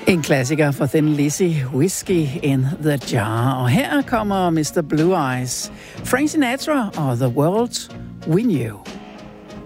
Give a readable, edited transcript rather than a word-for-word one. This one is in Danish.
En klassiker for Thin Lizzy, Whiskey in the Jar. Og her kommer Mr. Blue Eyes, Frank Sinatra og The World We Knew.